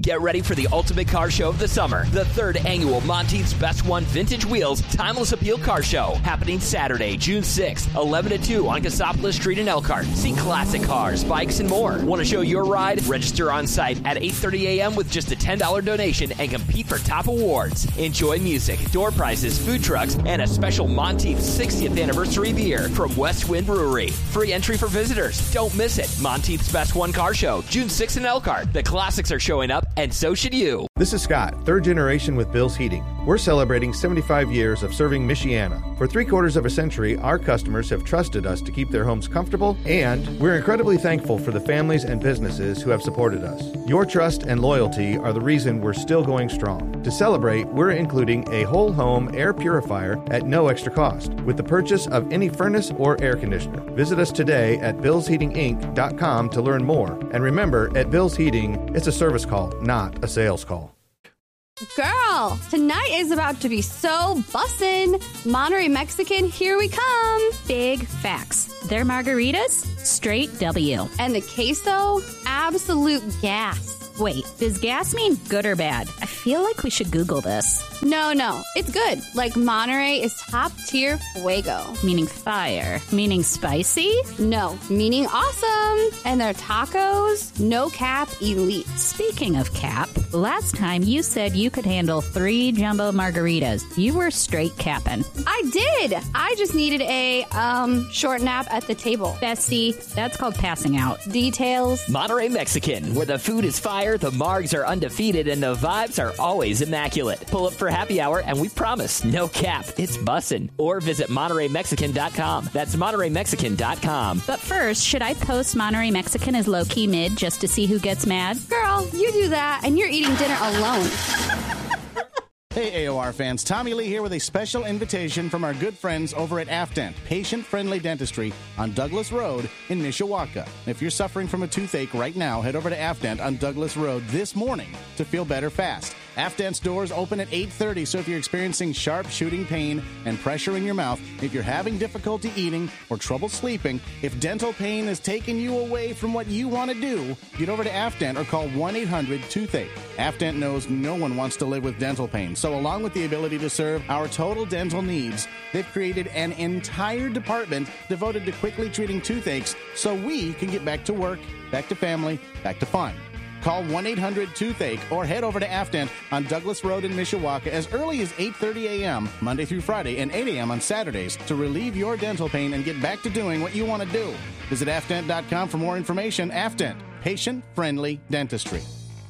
Get ready for the ultimate car show of the summer, the third annual Monteith's Best One Vintage Wheels Timeless Appeal Car Show, happening Saturday, June 6th, 11 to 2 on Cassopolis Street in Elkhart. See classic cars, bikes, and more. Want to show your ride? Register on site at 8:30 a.m. with just a $10 donation and compete for top awards. Enjoy music, door prizes, food trucks, and a special Monteith's 60th anniversary beer from West Wind Brewery. Free entry for visitors. Don't miss it. Monteith's Best One Car Show, June 6th in Elkhart. The classics are showing up, and so should you. This is Scott, third generation with Bill's Heating. We're celebrating 75 years of serving Michiana. For 3/4 of a century, our customers have trusted us to keep their homes comfortable, and we're incredibly thankful for the families and businesses who have supported us. Your trust and loyalty are the reason we're still going strong. To celebrate, we're including a whole home air purifier at no extra cost with the purchase of any furnace or air conditioner. Visit us today at billsheatinginc.com to learn more. And remember, at Bill's Heating, it's a service call, not a sales call. Girl, tonight is about to be so bussin'. Monterey Mexican, here we come. Big facts. Their margaritas, straight W. And the queso, absolute gas. Wait, does gas mean good or bad? I feel like we should Google this. No, it's good. Like Monterey is top tier fuego. Meaning fire. Meaning spicy? No, meaning awesome. And their tacos, no cap elite. Speaking of cap, last time you said you could handle 3 jumbo margaritas. You were straight capping. I did. I just needed a short nap at the table. Bessie, that's called passing out. Details. Monterey Mexican, where the food is fire, the margs are undefeated, and the vibes are always immaculate. Pull up for happy hour, and we promise, no cap, it's bussin'. Or visit MontereyMexican.com. That's MontereyMexican.com. But first, should I post Monterey Mexican as low-key mid just to see who gets mad? Girl, you do that, and you're eating dinner alone. Hey, AOR fans, Tommy Lee here with a special invitation from our good friends over at Afdent, patient-friendly dentistry on Douglas Road in Mishawaka. If you're suffering from a toothache right now, head over to Afdent on Douglas Road this morning to feel better fast. Afdent's doors open at 8:30, so if you're experiencing sharp shooting pain and pressure in your mouth, if you're having difficulty eating or trouble sleeping, if dental pain is taking you away from what you want to do, get over to Afdent or call 1-800-TOOTHACHE. Afdent knows no one wants to live with dental pain, so along with the ability to serve our total dental needs, they've created an entire department devoted to quickly treating toothaches so we can get back to work, back to family, back to fun. Call 1-800-TOOTHACHE or head over to Afdent on Douglas Road in Mishawaka as early as 8:30 a.m. Monday through Friday and 8 a.m. on Saturdays to relieve your dental pain and get back to doing what you want to do. Visit Afdent.com for more information. Afdent, patient-friendly dentistry.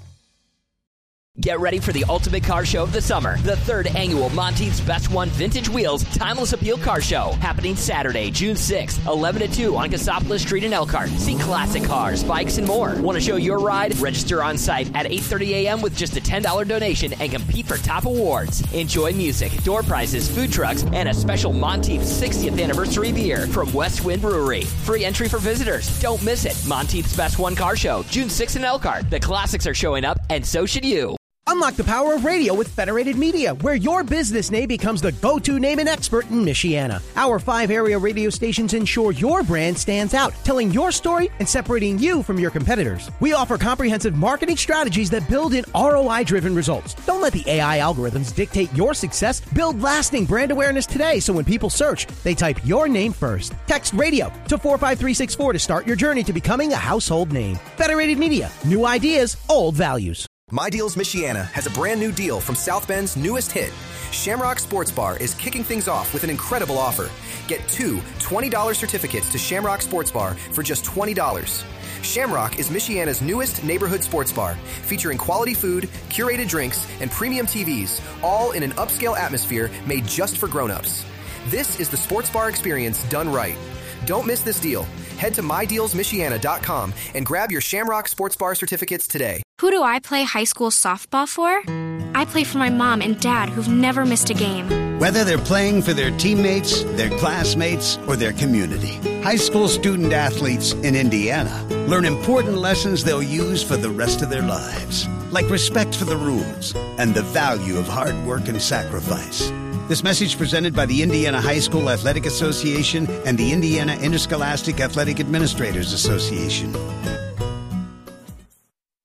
Get ready for the ultimate car show of the summer, the third annual Monteith's Best One Vintage Wheels Timeless Appeal Car Show, happening Saturday, June 6th, 11 to 2 on Cassopolis Street in Elkhart. See classic cars, bikes, and more. Want to show your ride? Register on site at 8:30 a.m. with just a $10 donation and compete for top awards. Enjoy music, door prizes, food trucks, and a special Monteith's 60th anniversary beer from West Wind Brewery. Free entry for visitors. Don't miss it. Monteith's Best One Car Show, June 6th in Elkhart. The classics are showing up, and so should you. Unlock the power of radio with Federated Media, where your business name becomes the go-to name and expert in Michiana. Our 5 area radio stations ensure your brand stands out, telling your story and separating you from your competitors. We offer comprehensive marketing strategies that build in ROI-driven results. Don't let the AI algorithms dictate your success. Build lasting brand awareness today so when people search, they type your name first. Text radio to 45364 to start your journey to becoming a household name. Federated Media, new ideas, old values. My Deals Michiana has a brand new deal from South Bend's newest hit. Shamrock Sports Bar is kicking things off with an incredible offer. Get 2 $20 certificates to Shamrock Sports Bar for just $20. Shamrock is Michiana's newest neighborhood sports bar, featuring quality food, curated drinks, and premium TVs, all in an upscale atmosphere made just for grown-ups. This is the sports bar experience done right. Don't miss this deal. Head to MyDealsMichiana.com and grab your Shamrock Sports Bar certificates today. Who do I play high school softball for? I play for my mom and dad who've never missed a game. Whether they're playing for their teammates, their classmates, or their community, high school student athletes in Indiana learn important lessons they'll use for the rest of their lives, like respect for the rules and the value of hard work and sacrifice. This message presented by the Indiana High School Athletic Association and the Indiana Interscholastic Athletic Administrators Association.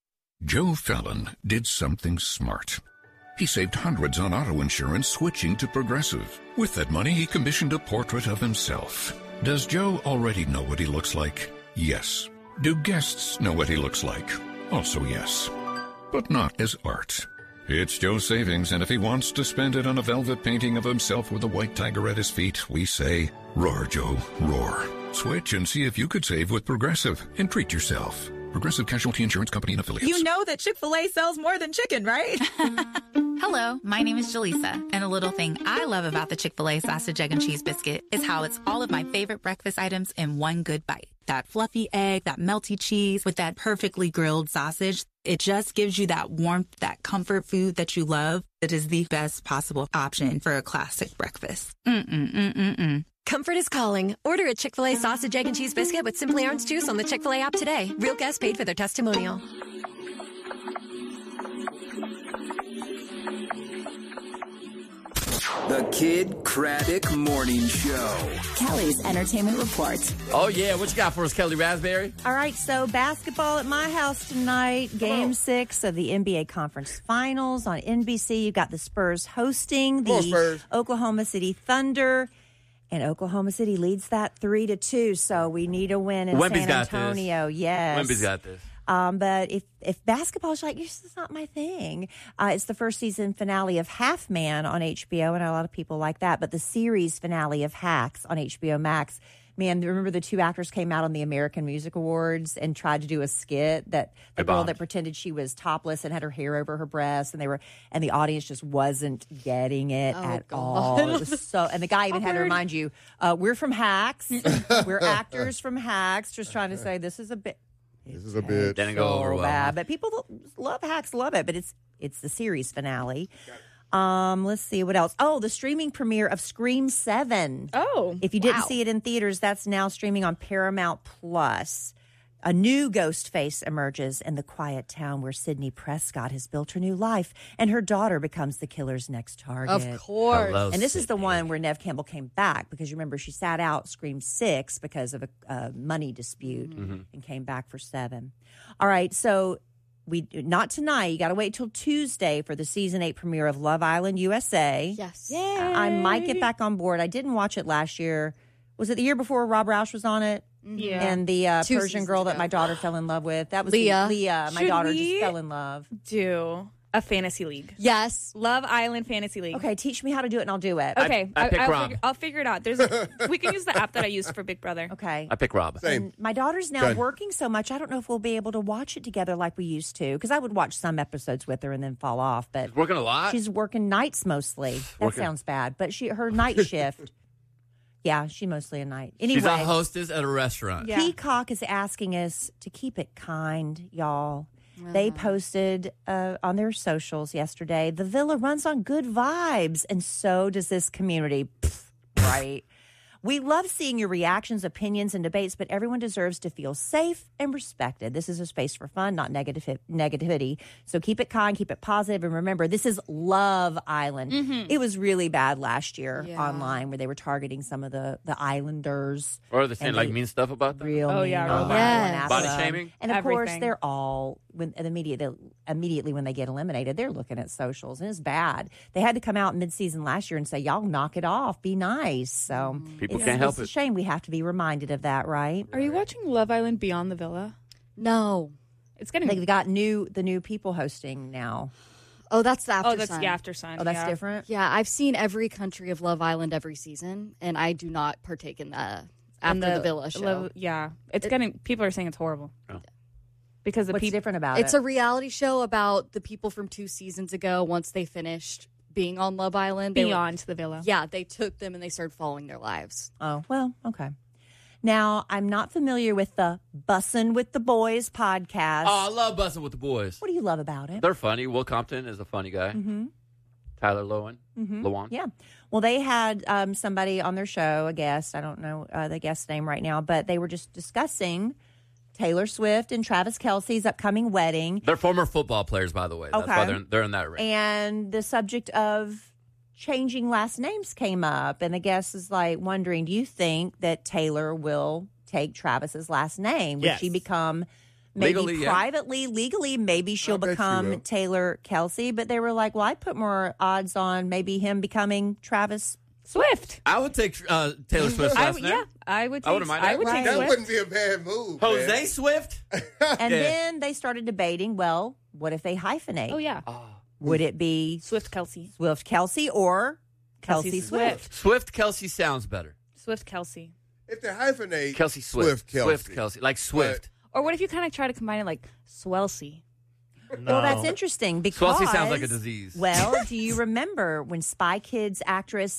Joe Fallon did something smart. He saved hundreds on auto insurance switching to Progressive. With that money, he commissioned a portrait of himself. Does Joe already know what he looks like? Yes. Do guests know what he looks like? Also yes. But not as art. It's Joe's savings, and if he wants to spend it on a velvet painting of himself with a white tiger at his feet, we say, roar, Joe, roar. Switch and see if you could save with Progressive and treat yourself. Progressive Casualty Insurance Company and Affiliates. You know that Chick-fil-A sells more than chicken, right? Hello, my name is Jaleesa, and a little thing I love about the Chick-fil-A sausage, egg, and cheese biscuit is how it's all of my favorite breakfast items in one good bite. That fluffy egg, that melty cheese with that perfectly grilled sausage. It just gives you that warmth, that comfort food that you love. It is the best possible option for a classic breakfast. Comfort is calling. Order a Chick-fil-A sausage, egg, and cheese biscuit with Simply Orange Juice on the Chick-fil-A app today. Real guests paid for their testimonial. The Kid Craddock Morning Show. Kelly's Entertainment Report. Oh, yeah. What you got for us, Kelly Raspberry? All right, so basketball at my house tonight. Game 6 of the NBA Conference Finals on NBC. You've got the Spurs hosting the Oklahoma City Thunder. And Oklahoma City leads that 3-2, so we need a win in San Antonio. Yes. Wemby's got this. But if basketball's like, this is not my thing. It's the first season finale of Half Man on HBO, and a lot of people like that. But the series finale of Hacks on HBO Max. Man, remember the two actors came out on the American Music Awards and tried to do a skit that the girl that pretended she was topless and had her hair over her breasts, and the audience just wasn't getting it at all. It was so, and the guy even had to remind you, we're from Hacks, we're actors from Hacks, just trying to say this is a bit. This is a bit. Didn't go over well. Bad, but people love Hacks, love it, but it's the series finale. Let's see what else. Oh, the streaming premiere of Scream 7. Oh, if you didn't see it in theaters, that's now streaming on Paramount Plus. A new ghost face emerges in the quiet town where Sidney Prescott has built her new life, and her daughter becomes the killer's next target. Of course. And this is the one where Neve Campbell came back, because you remember she sat out Scream 6 because of a money dispute and came back for 7. All right, so not tonight. You got to wait till Tuesday for the season 8 premiere of Love Island USA. Yes. Yeah. I might get back on board. I didn't watch it last year. Was it the year before Rob Roush was on it? Yeah. And the Persian girl that my daughter fell in love with. That was Leah. My daughter just fell in love. Do a fantasy league. Yes. Love Island Fantasy League. Okay, teach me how to do it and I'll do it. Okay. I pick Rob. I'll figure it out. We can use the app that I used for Big Brother. Okay. I pick Rob. Same. And my daughter's now working so much, I don't know if we'll be able to watch it together like we used to. Because I would watch some episodes with her and then fall off. But She's working a lot? She's working nights mostly. That sounds bad. But her night shift. Yeah, she mostly a night. Anyway, she's a hostess at a restaurant. Yeah. Peacock is asking us to keep it kind, y'all. They posted on their socials yesterday, the villa runs on good vibes, and so does this community. Right? We love seeing your reactions, opinions, and debates, but everyone deserves to feel safe and respected. This is a space for fun, not negativity. So keep it kind, keep it positive, and remember, this is Love Island. It was really bad last year online, where they were targeting some of the islanders. Or they're saying mean stuff about them. Real mean. Body shaming. And of course, they're all immediately when they get eliminated, they're looking at socials, and it's bad. They had to come out mid-season last year and say, "Y'all knock it off, be nice." So people can't help it. It's a shame we have to be reminded of that, right? Are you watching Love Island Beyond the Villa? No, it's getting. They've got the new people hosting now. Oh, that's the After Sun. Oh, that's the After Sun. Oh, that's different. Yeah, I've seen every country of Love Island every season, and I do not partake in the After the Villa show. It's getting. People are saying it's horrible. Oh. Because what's different about it? It's a reality show about the people from 2 seasons ago. Once they finished being on Love Island, Beyond the Villa. Yeah, they took them and they started following their lives. Oh, well, okay. Now, I'm not familiar with the Bussin' with the Boys podcast. Oh, I love Bussin' with the Boys. What do you love about it? They're funny. Will Compton is a funny guy. Tyler Loewen. Loewen. Yeah. Well, they had somebody on their show, a guest. I don't know the guest's name right now, but they were just discussing Taylor Swift and Travis Kelce's upcoming wedding. They're former football players, by the way. That's why they're in that race. And the subject of changing last names came up, and the guest is wondering, do you think that Taylor will take Travis's last name? Would she become Maybe Legally, privately, legally, maybe she'll become Taylor Kelsey. But they were like, well, I'd put more odds on maybe him becoming Travis Swift. I would take Taylor Swift's last name. I would take. I wouldn't mind that. I would take That Swift. wouldn't be a bad move. Jose man. Swift. And then they started debating, well, what if they hyphenate? Oh yeah. Would it be Swift Kelsey? Swift Kelsey or Kelsey Swift? Swift Kelsey sounds better. Swift Kelsey. If they hyphenate, Kelsey Swift. Kelsey. Swift Kelsey. Like Swift. Or what if you kind of try to combine it like Swelsey? Well, that's interesting because Swelsey sounds like a disease. Well, do you remember when Spy Kids actress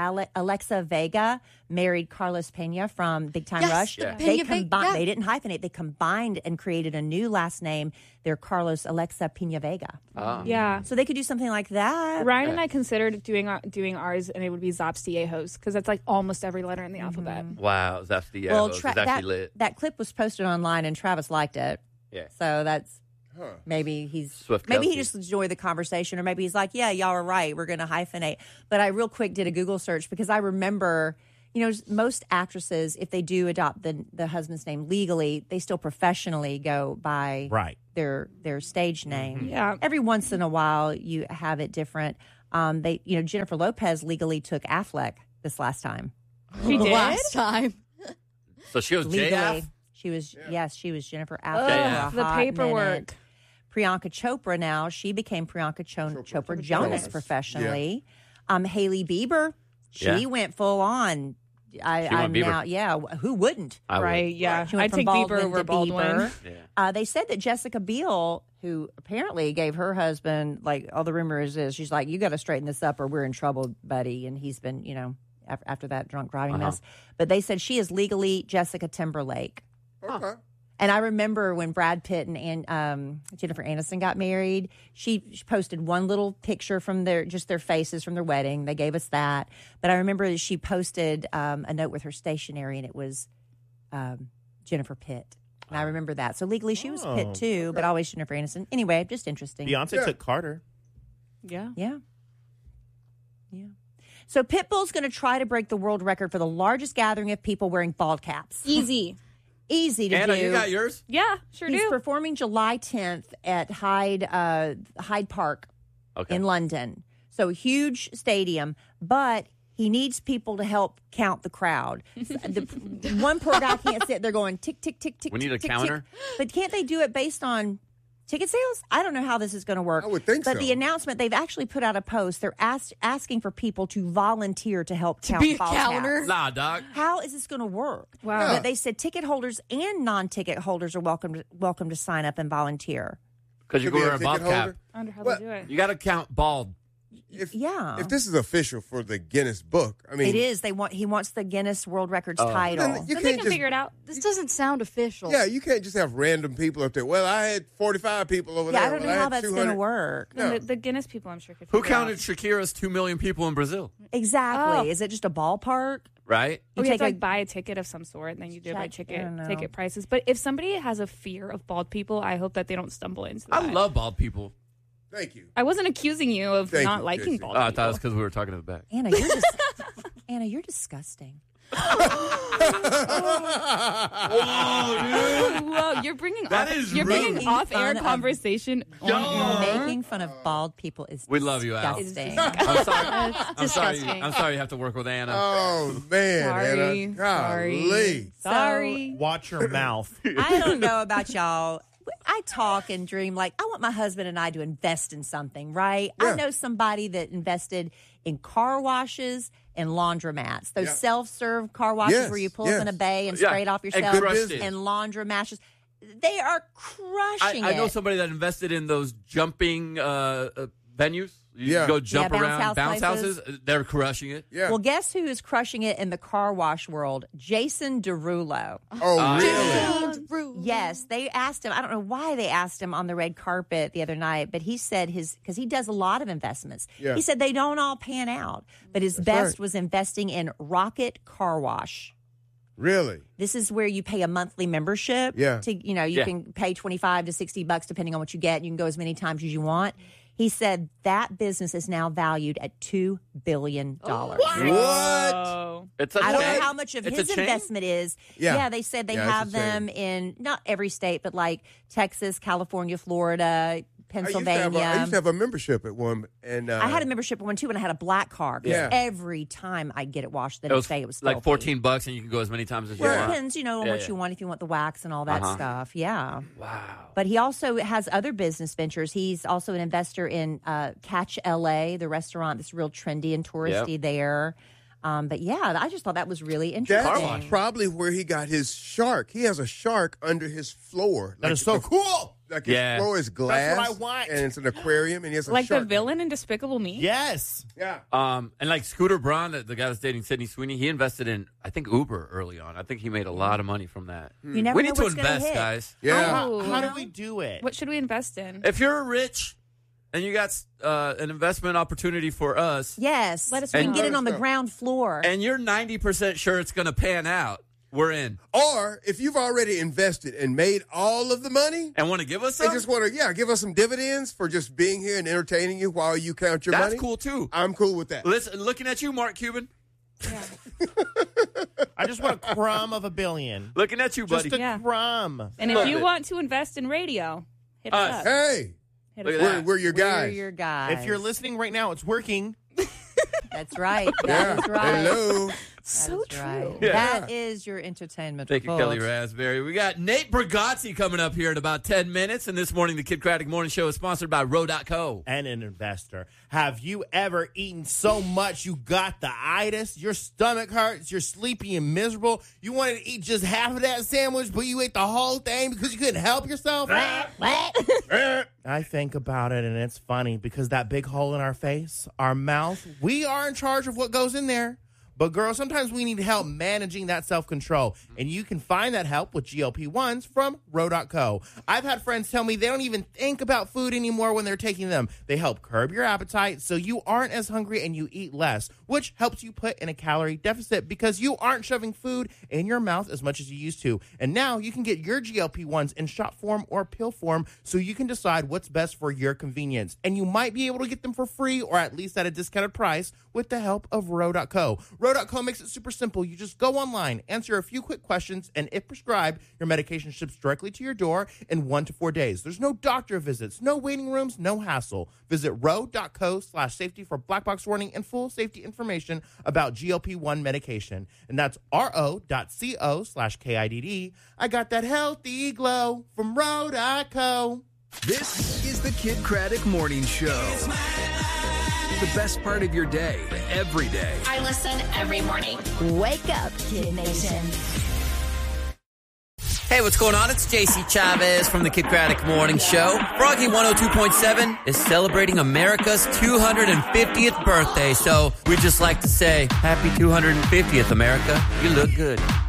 Alexa Vega married Carlos Pena from Big Time Rush? Yeah. They Pena Vega. They didn't hyphenate. They combined and created a new last name. They're Carlos Alexa Pena Vega. Yeah. So they could do something like that. Ryan and I considered doing ours, and it would be Zopstiejos because that's like almost every letter in the alphabet. Wow, that's the Well, it's actually lit. that clip was posted online, and Travis liked it. Yeah. So that's maybe he's Swift maybe he Kelsey. just enjoyed the conversation, or maybe he's like, yeah, y'all are right. We're going to hyphenate. But I real quick did a Google search because I remember, most actresses, if they do adopt the husband's name legally, they still professionally go by their stage name. Yeah. Every once in a while, you have it different. Jennifer Lopez legally took Affleck this last time. She did? Last time. So she was Legally. JF? She was, she was Jennifer Oh, Affleck. the paperwork. Priyanka Chopra now. She became Priyanka Chopra Jonas professionally. Hailey Bieber, she went full on. I'm Bieber. now, who wouldn't? Right, yeah. She went I'd from take Bieber Baldwin over to Baldwin. Bieber. They said that Jessica Biel, who apparently gave her husband, like, all the rumors is, she's like, you got to straighten this up or we're in trouble, buddy. And he's been, after that drunk driving mess. But they said she is legally Jessica Timberlake. Okay. And I remember when Brad Pitt and Jennifer Aniston got married, she posted one little picture from their faces from their wedding. They gave us that. But I remember that she posted a note with her stationery, and it was Jennifer Pitt. And I remember that. So legally she was Pitt too, but always Jennifer Aniston. Anyway, just interesting. Beyonce took Carter. Yeah. Yeah. Yeah. So Pitbull's going to try to break the world record for the largest gathering of people wearing bald caps. Easy to Anna, do. you got yours? Yeah, sure He's do. performing July 10th at Hyde Park in London. So a huge stadium, but he needs people to help count the crowd. One poor guy can't sit there going tick, tick, tick, tick. We need a tick, counter? tick. But can't they do it based on ticket sales? I don't know how this is going to work. I would think but so. the announcement, they've actually put out a post. They're asking for people to volunteer to help count be a ball counter? caps. Nah, dog. How is this going to work? Wow. But they said ticket holders and non-ticket holders are welcome to sign up and volunteer. Because you're Could be going to wear a a bald ticket cap. holder. I wonder how What? they do it. You got to count bald. If Yeah. this is official for the Guinness Book, I mean, It is. He wants the Guinness World Records title. then you But they can't can just figure it out. This doesn't sound official. Yeah, you can't just have random people up there. Well, I had 45 people over Yeah, there. I don't know Well, how had that's 200. going to work. No. And the Guinness people, I'm sure, could Who figure it out. counted Shakira's 2 million people in Brazil? Exactly. Oh. Is it just a ballpark? Right? Oh, you have to take like buy a ticket of some sort, and then you do it by Check, I don't know. ticket prices. But if somebody has a fear of bald people, I hope that they don't stumble into that. I love bald people. Thank you. I wasn't accusing you of Thank not you, liking Casey. bald Oh, I people. thought it was because we were talking to the back. Anna, you're disgusting. Whoa, you're bringing That is you're rude. bringing off-air Fun of- conversation. Making fun of bald people is We love you, Al. disgusting. I'm sorry. Disgusting. I'm sorry you have to work with Anna. Oh, man, Sorry. Anna. Golly. Sorry. Watch your mouth. I don't know about y'all. I talk and dream like I want my husband and I to invest in something, right? Yeah. I know somebody that invested in car washes and laundromats. Those Yeah. self-serve car washes Yes, where you pull up in a yes. bay and Yeah, spray it off and yourself crushed it. and laundromats. They are crushing I know it. somebody that invested in those jumping venues. You Yeah. go jump bounce around house bounce places. houses. They're crushing it. Yeah. Well, guess who is crushing it in the car wash world? Jason Derulo. Oh, really? Yes, they asked him. I don't know why they asked him on the red carpet the other night, but he said because he does a lot of investments. Yeah. He said they don't all pan out, but his best was investing in Rocket Car Wash. Really? This is where you pay a monthly membership. Yeah. You Yeah. can pay $25 to $60 depending on what you get. You can go as many times as you want. He said that business is now valued at $2 billion. What? I don't know how much of his investment is. Yeah, they said they have them in not every state, but like Texas, California, Florida, Pennsylvania. I used to have a membership at one, and I had a membership at one too, and I had a black car. Yeah. Every time I'd get it washed, the next day it was like filthy. $14, and you can go as many times as you Well, want. it depends, on what you want. If you want the wax and all that stuff, yeah. Wow. But he also has other business ventures. He's also an investor in Catch LA, the restaurant that's real trendy and touristy there. But yeah, I just thought that was really interesting. That's probably where he got his shark. He has a shark under his floor. That is so cool. Like his floor is glass. That's what I want. And it's an aquarium, and he has a like shark. the villain in Despicable Me? Yes. Yeah. And like Scooter Braun, the guy that's dating Sydney Sweeney, he invested in, I think, Uber early on. I think he made a lot of money from that. You never we know need to what's gonna invest, hit. guys. Yeah. How do we do it? What should we invest in? If you're rich and you got an investment opportunity for us, Yes. Let us we can know. get it on the ground floor. and you're 90% sure it's going to pan out, we're in. Or if you've already invested and made all of the money And want to give us and some? just want to, give us some dividends for just being here and entertaining you while you count your money. That's cool, too. I'm cool with that. Listen, looking at you, Mark Cuban. I just want a crumb of $1 billion. Looking at you, buddy. Just a crumb. And if you want to invest in radio, hit us up. Hey, Hit us up. we're your guys. We're your guys. If you're listening right now, it's working. That's right. That is right. Hello. So That's right. true. Yeah. That is your entertainment. Thank you, folks. Kelly Raspberry. We got Nate Bargatze coming up here in about 10 minutes. And this morning, the Kid Craddock Morning Show is sponsored by Row.co. And an investor. Have you ever eaten so much you got the itis? Your stomach hurts, you're sleepy and miserable. You wanted to eat just half of that sandwich, but you ate the whole thing because you couldn't help yourself? I think about it, and it's funny because that big hole in our face, our mouth, we are in charge of what goes in there. But, girl, sometimes we need help managing that self-control. And you can find that help with GLP-1s from Row.co. I've had friends tell me they don't even think about food anymore when they're taking them. They help curb your appetite so you aren't as hungry and you eat less, which helps you put in a calorie deficit because you aren't shoving food in your mouth as much as you used to. And now you can get your GLP-1s in shot form or pill form so you can decide what's best for your convenience. And you might be able to get them for free or at least at a discounted price with the help of Row.co. Row.co makes it super simple. You just go online, answer a few quick questions, and if prescribed, your medication ships directly to your door in 1 to 4 days. There's no doctor visits, no waiting rooms, no hassle. Visit row.co/safety for black box warning and full safety information about GLP-1 medication. And that's ro.co/KIDD. I got that healthy glow from Row.co. This is the Kid Craddock Morning Show. The best part of your day, every day. I listen every morning. Wake up, Kid Nation. Hey, what's going on? It's JC Chavez from the Kid Craddock Morning Show. Froggy 102.7 is celebrating America's 250th birthday, so we'd just like to say, happy 250th, America. You look good.